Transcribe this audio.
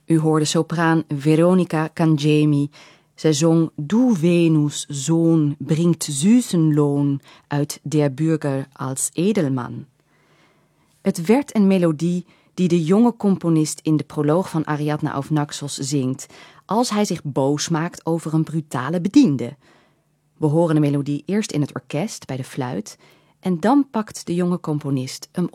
U hoorde sopraan Veronica Cangemi. Zij zong Du Venus Sohn bringt süßen Lohn uit Der Bürger als Edelman. Het werd een melodie die de jonge componist in de proloog van Ariadne auf Naxos zingt, als hij zich boos maakt over een brutale bediende. We horen de melodie eerst in het orkest bij de fluit en dan pakt de jonge componist hem